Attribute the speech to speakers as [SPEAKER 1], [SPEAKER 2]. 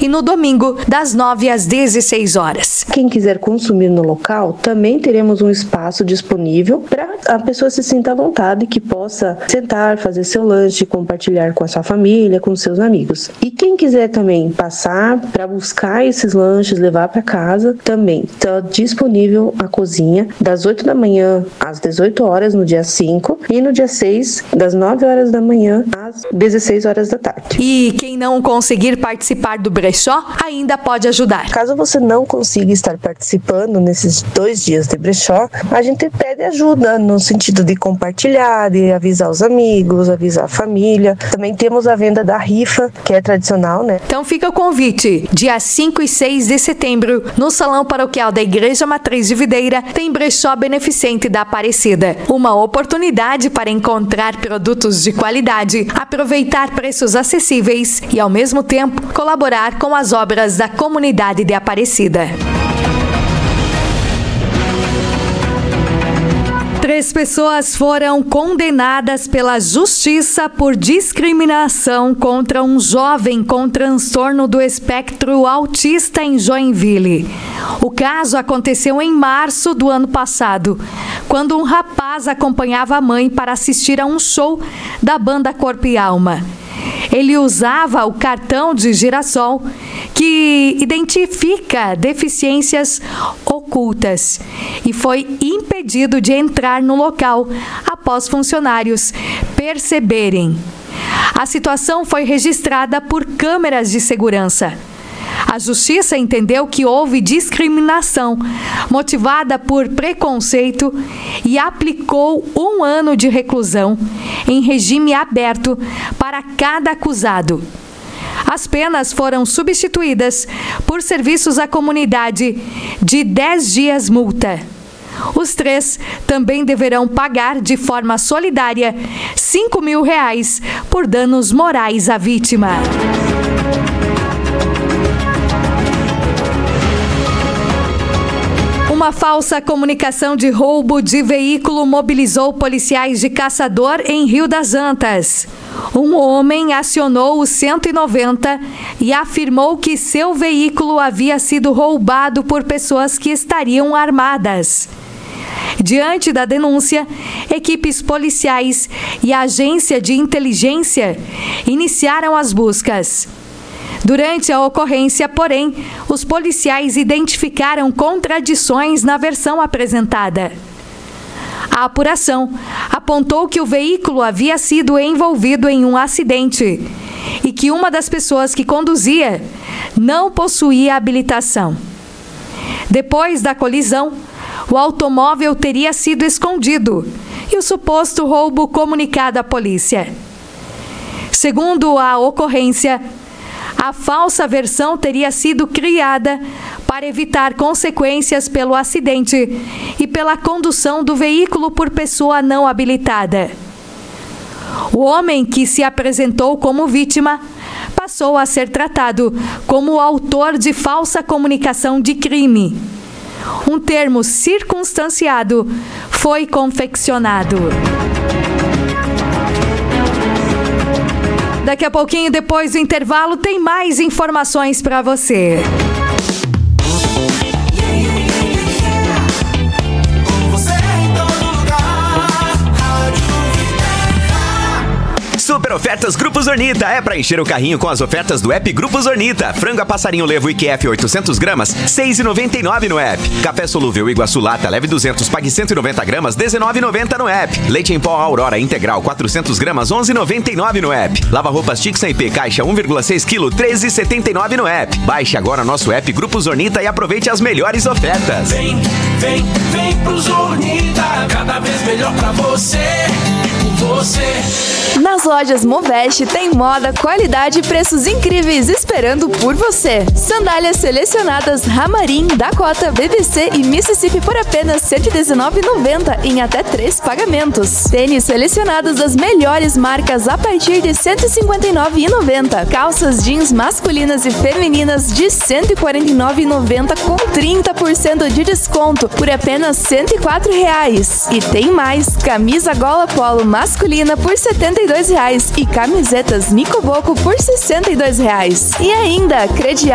[SPEAKER 1] e no domingo, das 9 às 16 horas.
[SPEAKER 2] Quem quiser consumir no local, também teremos um espaço disponível para a pessoa se sinta à vontade e que possa sentar, fazer seu lanche, compartilhar com a sua família, com seus amigos. E quem quiser também passar para buscar esses lanches, levar para casa, também está disponível a cozinha das 8 da manhã às 18 horas no dia 5 e no dia 6, das 9 horas da manhã às 16 horas da tarde.
[SPEAKER 1] E quem não conseguir participar do brechó, ainda pode ajudar.
[SPEAKER 2] Caso você não consiga estar participando nesses 2 dias de brechó, a gente pede ajuda no sentido de compartilhar, de avisar os amigos, avisar a família. Também temos a venda da rifa, que é tradicional, né?
[SPEAKER 1] Então fica o convite. Dia 5 e 6 de setembro, no Salão Paroquial da Igreja Matriz de Videira, tem brechó beneficente da Aparecida. Uma oportunidade para encontrar produtos de qualidade, aproveitar preços acessíveis e, ao mesmo tempo, colaborar com as obras da comunidade de Aparecida. 3 pessoas foram condenadas pela Justiça por discriminação contra um jovem com transtorno do espectro autista em Joinville. O caso aconteceu em março do ano passado, quando um rapaz acompanhava a mãe para assistir a um show da banda Corpo e Alma. Ele usava o cartão de girassol que identifica deficiências ocultas e foi impedido de entrar no local após funcionários perceberem. A situação foi registrada por câmeras de segurança. A Justiça entendeu que houve discriminação motivada por preconceito e aplicou 1 ano de reclusão em regime aberto para cada acusado. As penas foram substituídas por serviços à comunidade de 10 dias multa. Os 3 também deverão pagar de forma solidária R$5.000 por danos morais à vítima. Uma falsa comunicação de roubo de veículo mobilizou policiais de Caçador em Rio das Antas. Um homem acionou o 190 e afirmou que seu veículo havia sido roubado por pessoas que estariam armadas. Diante da denúncia, equipes policiais e a agência de inteligência iniciaram as buscas. Durante a ocorrência, porém, os policiais identificaram contradições na versão apresentada. A apuração apontou que o veículo havia sido envolvido em um acidente e que uma das pessoas que conduzia não possuía habilitação. Depois da colisão, o automóvel teria sido escondido e o suposto roubo comunicado à polícia. Segundo a ocorrência, a falsa versão teria sido criada para evitar consequências pelo acidente e pela condução do veículo por pessoa não habilitada. O homem que se apresentou como vítima passou a ser tratado como o autor de falsa comunicação de crime. Um termo circunstanciado foi confeccionado. Daqui a pouquinho, depois do intervalo, tem mais informações para você.
[SPEAKER 3] Super ofertas Grupo Zornita. É pra encher o carrinho com as ofertas do app Grupo Zornita. Frango a passarinho Levo IQF 800 gramas, R$ 6,99 no app. Café solúvel Iguaçu Lata Leve 200, pague 190 gramas, R$ 19,90 no app. Leite em pó Aurora Integral 400 gramas, R$ 11,99 no app. Lava-roupas Tixan IP Caixa 1,6 kg, R$ 13,79 no app. Baixe agora nosso app Grupo Zornita e aproveite as melhores ofertas.
[SPEAKER 4] Vem pro Zornita, cada vez melhor pra você e por você.
[SPEAKER 5] Nas lojas Moveste tem moda, qualidade e preços incríveis esperando por você. Sandálias selecionadas Ramarim, Dakota, BBC e Mississippi por apenas R$ 119,90 em até 3 pagamentos. Tênis selecionados das melhores marcas a partir de R$ 159,90. Calças jeans masculinas e femininas de R$ 149,90 com 30% de desconto por apenas R$ 104,00. E tem mais, camisa gola polo masculina por R$ 72,00 e camisetas Nicoboco por R$ 62,00. E ainda, crediário